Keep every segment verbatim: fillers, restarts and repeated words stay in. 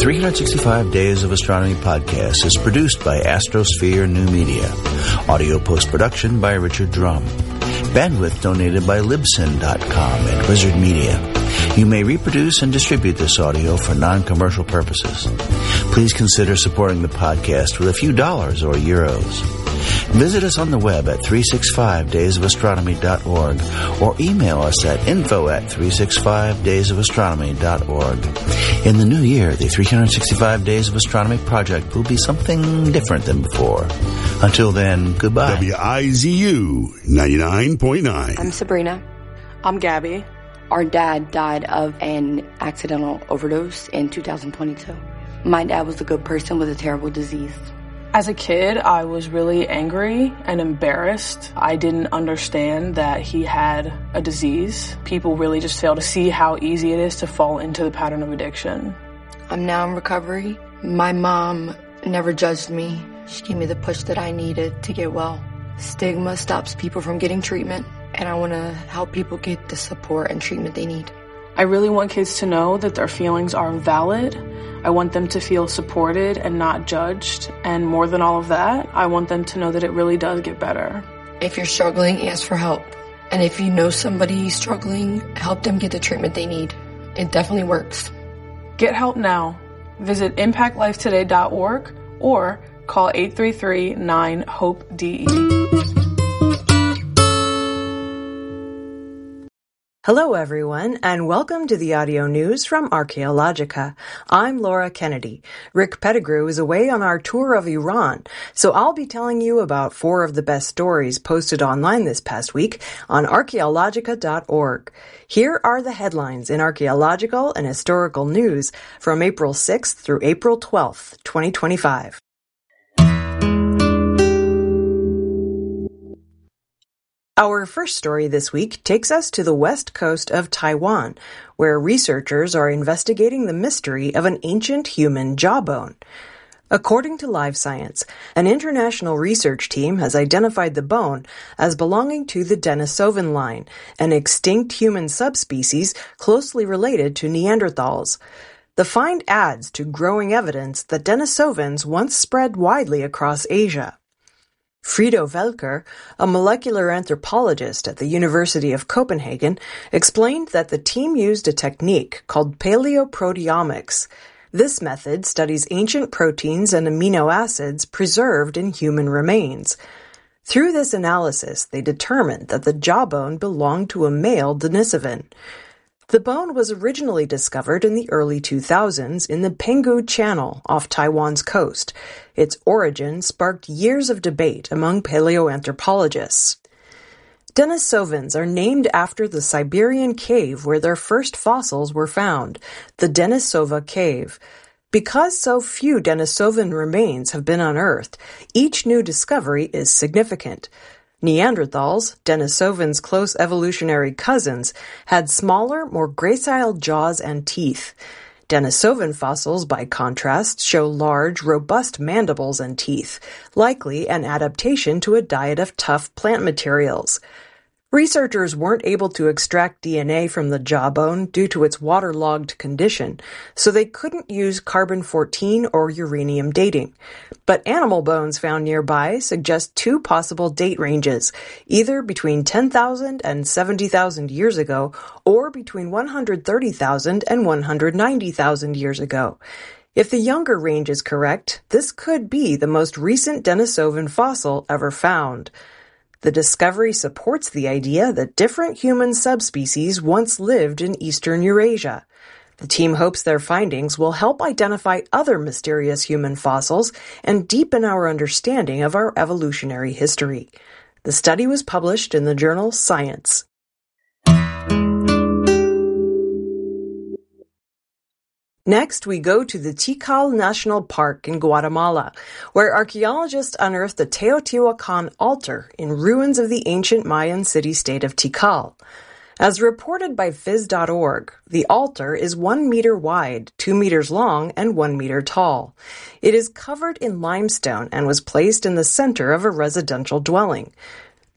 three sixty-five Days of Astronomy podcast is produced by Astrosphere New Media. Audio post-production by Richard Drum. Bandwidth donated by Libsyn dot com and Wizard Media. You may reproduce and distribute this audio for non-commercial purposes. Please consider supporting the podcast with a few dollars or euros. Visit us on the web at three sixty-five days of astronomy dot org or email us at info at three sixty-five days of astronomy dot org. In the new year, the three sixty-five Days of Astronomy project will be something different than before. Until then, goodbye. W I Z U ninety-nine point nine. I'm Sabrina. I'm Gabby. Our dad died of an accidental overdose in two thousand twenty-two. My dad was a good person with a terrible disease. As a kid, I was really angry and embarrassed. I didn't understand that he had a disease. People really just fail to see how easy it is to fall into the pattern of addiction. I'm now in recovery. My mom never judged me. She gave me the push that I needed to get well. Stigma stops people from getting treatment, and I want to help people get the support and treatment they need. I really want kids to know that their feelings are valid. I want them to feel supported and not judged. And more than all of that, I want them to know that it really does get better. If you're struggling, ask for help. And if you know somebody struggling, help them get the treatment they need. It definitely works. Get help now. Visit impact life today dot org or call eight three three nine hope D E. Hello, everyone, and welcome to the audio news from Archaeologica. I'm Laura Kennedy. Rick Pettigrew is away on our tour of Iran, so I'll be telling you about four of the best stories posted online this past week on archaeologica dot org. Here are the headlines in archaeological and historical news from April sixth through April twelfth, twenty twenty-five. Our first story this week takes us to the west coast of Taiwan, where researchers are investigating the mystery of an ancient human jawbone. According to Live Science, an international research team has identified the bone as belonging to the Denisovan line, an extinct human subspecies closely related to Neanderthals. The find adds to growing evidence that Denisovans once spread widely across Asia. Frido Velker, a molecular anthropologist at the University of Copenhagen, explained that the team used a technique called paleoproteomics. This method studies ancient proteins and amino acids preserved in human remains. Through this analysis, they determined that the jawbone belonged to a male Denisovan. The bone was originally discovered in the early two thousands in the Penghu Channel off Taiwan's coast. Its origin sparked years of debate among paleoanthropologists. Denisovans are named after the Siberian cave where their first fossils were found, the Denisova Cave. Because so few Denisovan remains have been unearthed, each new discovery is significant. Neanderthals, Denisovans' close evolutionary cousins, had smaller, more gracile jaws and teeth. Denisovan fossils, by contrast, show large, robust mandibles and teeth, likely an adaptation to a diet of tough plant materials. Researchers weren't able to extract D N A from the jawbone due to its waterlogged condition, so they couldn't use carbon fourteen or uranium dating. But animal bones found nearby suggest two possible date ranges, either between ten thousand and seventy thousand years ago, or between one hundred thirty thousand and one hundred ninety thousand years ago. If the younger range is correct, this could be the most recent Denisovan fossil ever found. The discovery supports the idea that different human subspecies once lived in eastern Eurasia. The team hopes their findings will help identify other mysterious human fossils and deepen our understanding of our evolutionary history. The study was published in the journal Science. Next, we go to the Tikal National Park in Guatemala, where archaeologists unearthed the Teotihuacan altar in ruins of the ancient Mayan city-state of Tikal. As reported by phys dot org, the altar is one meter wide, two meters long, and one meter tall. It is covered in limestone and was placed in the center of a residential dwelling.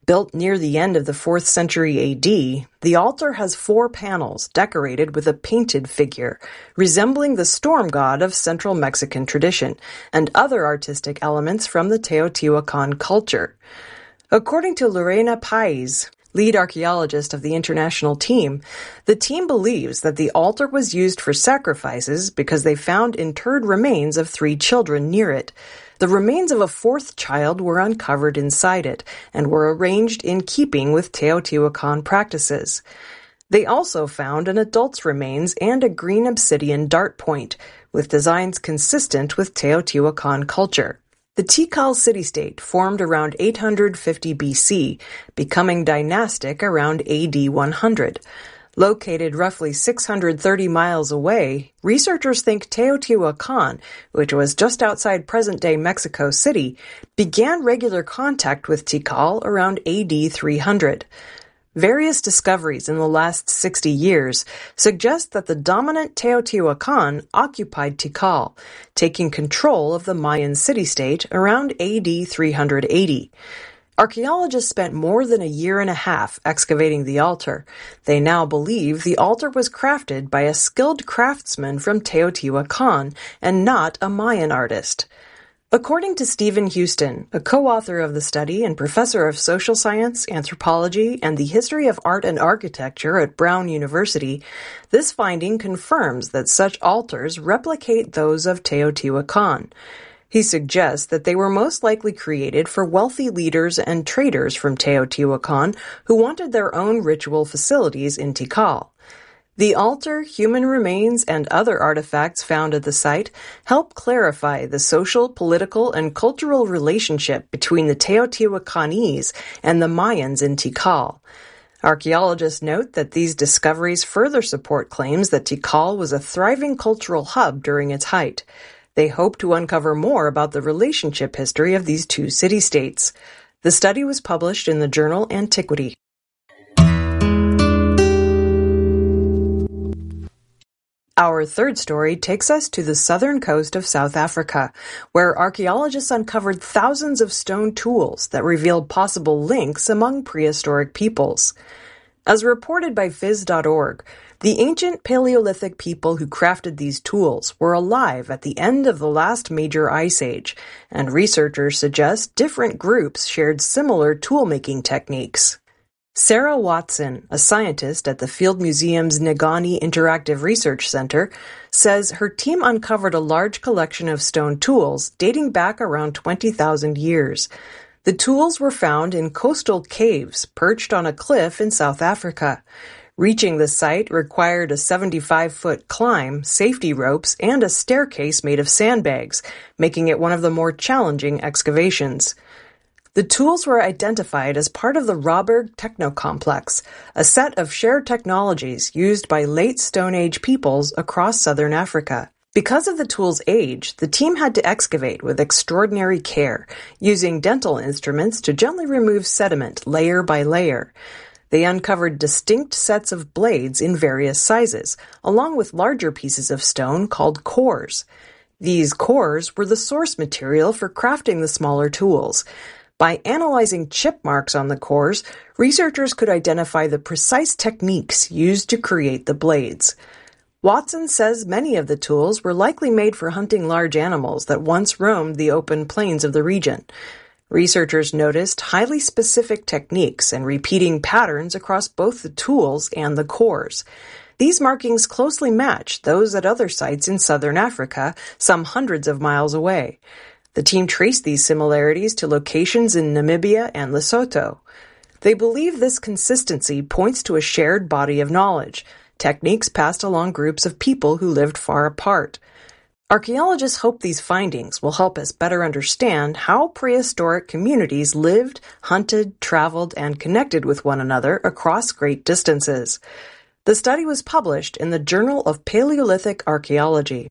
Built near the end of the fourth century A D, the altar has four panels decorated with a painted figure, resembling the storm god of central Mexican tradition, and other artistic elements from the Teotihuacan culture. According to Lorena Pais, lead archaeologist of the international team, the team believes that the altar was used for sacrifices because they found interred remains of three children near it. The remains of a fourth child were uncovered inside it and were arranged in keeping with Teotihuacan practices. They also found an adult's remains and a green obsidian dart point, with designs consistent with Teotihuacan culture. The Tikal city-state formed around eight hundred fifty B C, becoming dynastic around A D one hundred. Located roughly six hundred thirty miles away, researchers think Teotihuacan, which was just outside present-day Mexico City, began regular contact with Tikal around A D three hundred. Various discoveries in the last sixty years suggest that the dominant Teotihuacan occupied Tikal, taking control of the Mayan city-state around A D three hundred eighty. Archaeologists spent more than a year and a half excavating the altar. They now believe the altar was crafted by a skilled craftsman from Teotihuacan and not a Mayan artist. According to Stephen Houston, a co-author of the study and professor of social science, anthropology, and the history of art and architecture at Brown University, this finding confirms that such altars replicate those of Teotihuacan. He suggests that they were most likely created for wealthy leaders and traders from Teotihuacan who wanted their own ritual facilities in Tikal. The altar, human remains, and other artifacts found at the site help clarify the social, political, and cultural relationship between the Teotihuacanese and the Mayans in Tikal. Archaeologists note that these discoveries further support claims that Tikal was a thriving cultural hub during its height. They hope to uncover more about the relationship history of these two city-states. The study was published in the journal Antiquity. Our third story takes us to the southern coast of South Africa, where archaeologists uncovered thousands of stone tools that revealed possible links among prehistoric peoples. As reported by phys dot org, the ancient Paleolithic people who crafted these tools were alive at the end of the last major ice age, and researchers suggest different groups shared similar tool-making techniques. Sarah Watson, a scientist at the Field Museum's Negani Interactive Research Center, says her team uncovered a large collection of stone tools dating back around twenty thousand years. The tools were found in coastal caves perched on a cliff in South Africa. Reaching the site required a seventy-five foot climb, safety ropes, and a staircase made of sandbags, making it one of the more challenging excavations. The tools were identified as part of the Rawberg Technocomplex, a set of shared technologies used by late Stone Age peoples across southern Africa. Because of the tool's age, the team had to excavate with extraordinary care, using dental instruments to gently remove sediment layer by layer. They uncovered distinct sets of blades in various sizes, along with larger pieces of stone called cores. These cores were the source material for crafting the smaller tools. By analyzing chip marks on the cores, researchers could identify the precise techniques used to create the blades. Watson says many of the tools were likely made for hunting large animals that once roamed the open plains of the region. Researchers noticed highly specific techniques and repeating patterns across both the tools and the cores. These markings closely match those at other sites in southern Africa, some hundreds of miles away. The team traced these similarities to locations in Namibia and Lesotho. They believe this consistency points to a shared body of knowledge, techniques passed along groups of people who lived far apart. Archaeologists hope these findings will help us better understand how prehistoric communities lived, hunted, traveled, and connected with one another across great distances. The study was published in the Journal of Paleolithic Archaeology.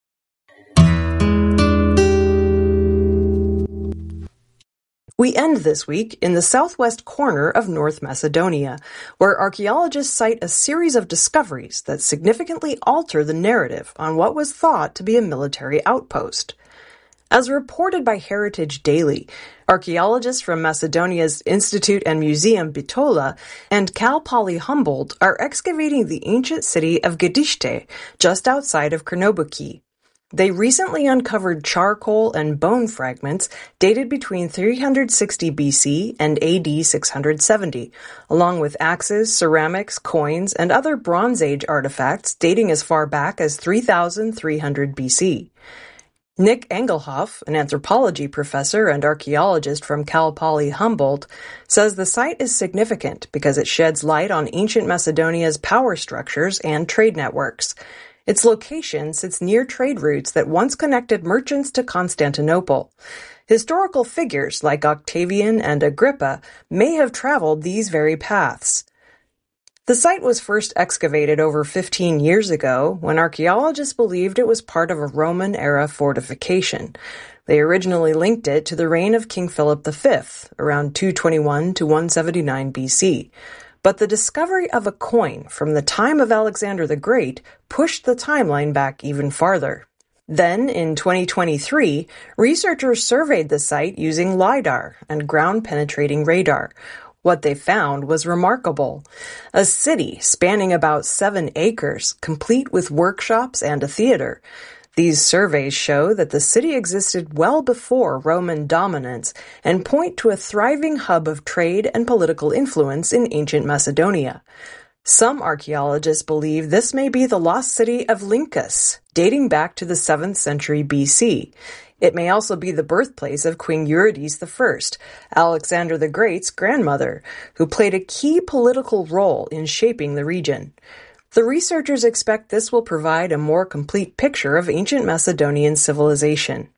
We end this week in the southwest corner of North Macedonia, where archaeologists cite a series of discoveries that significantly alter the narrative on what was thought to be a military outpost. As reported by Heritage Daily, archaeologists from Macedonia's Institute and Museum Bitola and Cal Poly Humboldt are excavating the ancient city of Gedişte, just outside of Kırnobuki. They recently uncovered charcoal and bone fragments dated between three hundred sixty B C and A D six hundred seventy, along with axes, ceramics, coins, and other Bronze Age artifacts dating as far back as three thousand three hundred B C. Nick Engelhoff, an anthropology professor and archaeologist from Cal Poly Humboldt, says the site is significant because it sheds light on ancient Macedonia's power structures and trade networks. Its location sits near trade routes that once connected merchants to Constantinople. Historical figures like Octavian and Agrippa may have traveled these very paths. The site was first excavated over fifteen years ago when archaeologists believed it was part of a Roman-era fortification. They originally linked it to the reign of King Philip the Fifth, around two twenty-one to one seventy-nine B C. But the discovery of a coin from the time of Alexander the Great pushed the timeline back even farther. Then, in twenty twenty-three, researchers surveyed the site using LiDAR and ground-penetrating radar. What they found was remarkable. A city spanning about seven acres, complete with workshops and a theater. These surveys show that the city existed well before Roman dominance and point to a thriving hub of trade and political influence in ancient Macedonia. Some archaeologists believe this may be the lost city of Lyncus, dating back to the seventh century B C. It may also be the birthplace of Queen Eurydice the First, Alexander the Great's grandmother, who played a key political role in shaping the region. The researchers expect this will provide a more complete picture of ancient Macedonian civilization.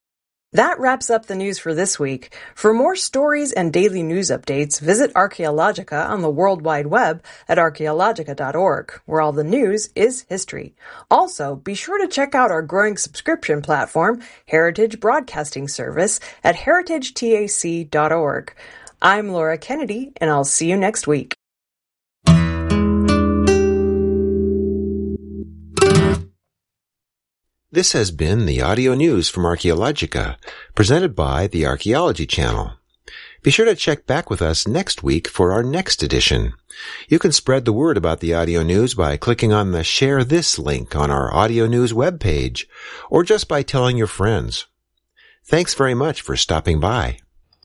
That wraps up the news for this week. For more stories and daily news updates, visit Archaeologica on the World Wide Web at archaeologica dot org, where all the news is history. Also, be sure to check out our growing subscription platform, Heritage Broadcasting Service, at heritage tac dot org. I'm Laura Kennedy, and I'll see you next week. This has been the audio news from Archaeologica, presented by the Archaeology Channel. Be sure to check back with us next week for our next edition. You can spread the word about the audio news by clicking on the Share This link on our audio news webpage, or just by telling your friends. Thanks very much for stopping by.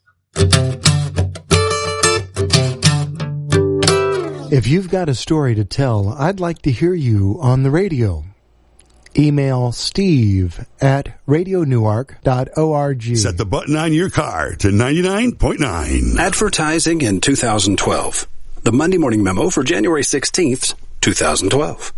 If you've got a story to tell, I'd like to hear you on the radio. Email Steve at radio newark dot org. Set the button on your car to ninety-nine point nine. Advertising in two thousand twelve. The Monday Morning Memo for January sixteenth, twenty twelve.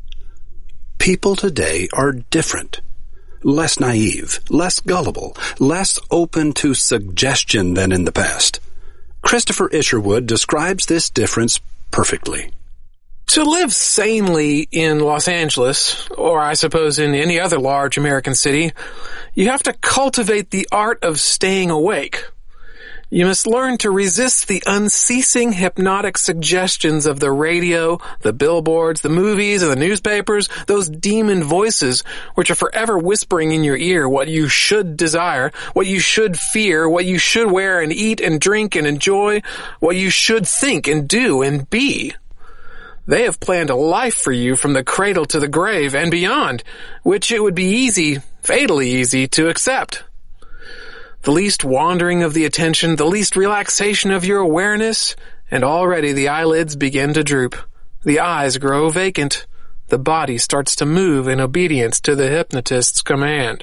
People today are different. Less naive, less gullible, less open to suggestion than in the past. Christopher Isherwood describes this difference perfectly. To live sanely in Los Angeles, or I suppose in any other large American city, you have to cultivate the art of staying awake. You must learn to resist the unceasing hypnotic suggestions of the radio, the billboards, the movies, and the newspapers, those demon voices which are forever whispering in your ear what you should desire, what you should fear, what you should wear and eat and drink and enjoy, what you should think and do and be. They have planned a life for you from the cradle to the grave and beyond, which it would be easy, fatally easy, to accept. The least wandering of the attention, the least relaxation of your awareness, and already the eyelids begin to droop. The eyes grow vacant. The body starts to move in obedience to the hypnotist's command.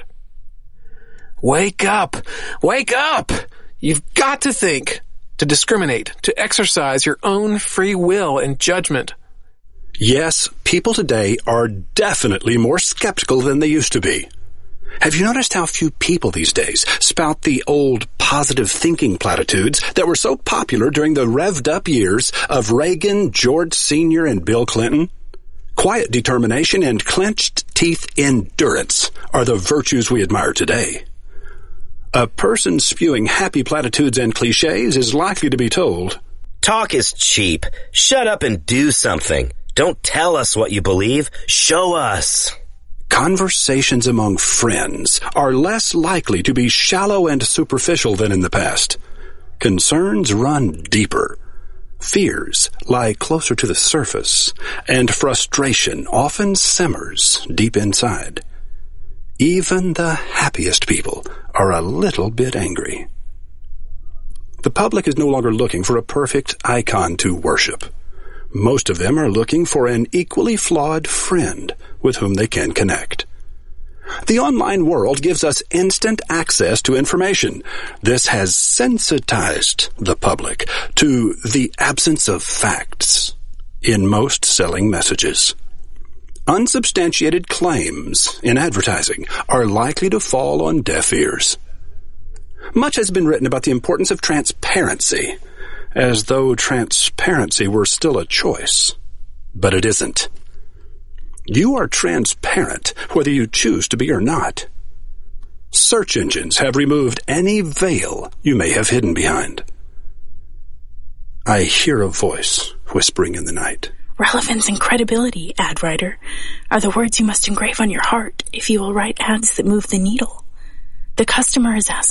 Wake up! Wake up! You've got to think, to discriminate, to exercise your own free will and judgment. Yes, people today are definitely more skeptical than they used to be. Have you noticed how few people these days spout the old positive thinking platitudes that were so popular during the revved up years of Reagan, George Senior, and Bill Clinton? Quiet determination and clenched teeth endurance are the virtues we admire today. A person spewing happy platitudes and cliches is likely to be told, "Talk is cheap. Shut up and do something. Don't tell us what you believe. Show us." Conversations among friends are less likely to be shallow and superficial than in the past. Concerns run deeper. Fears lie closer to the surface, and frustration often simmers deep inside. Even the happiest people are a little bit angry. The public is no longer looking for a perfect icon to worship. Most of them are looking for an equally flawed friend with whom they can connect. The online world gives us instant access to information. This has sensitized the public to the absence of facts in most selling messages. Unsubstantiated claims in advertising are likely to fall on deaf ears. Much has been written about the importance of transparency, as though transparency were still a choice. But it isn't. You are transparent whether you choose to be or not. Search engines have removed any veil you may have hidden behind. I hear a voice whispering in the night. Relevance and credibility, ad writer, are the words you must engrave on your heart if you will write ads that move the needle. The customer is asking